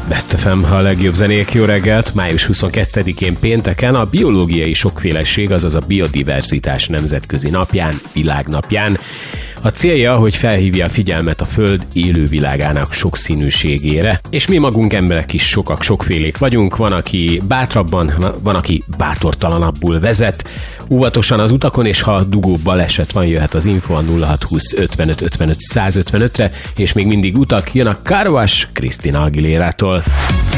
Best FM, a legjobb zenék, jó reggelt! Május 22-én pénteken a biológiai sokféleség, azaz a biodiverzitás nemzetközi napján, világnapján. A célja, hogy felhívja a figyelmet a Föld élővilágának sokszínűségére, és mi magunk emberek is sokak, sokfélék vagyunk, van, aki bátrabban, van, aki bátortalanabbul vezet, óvatosan az utakon, és ha dugó baleset van, jöhet az info a 0620 55 55 155-re, és még mindig utak, jön a Car Wash Christina Aguilérától.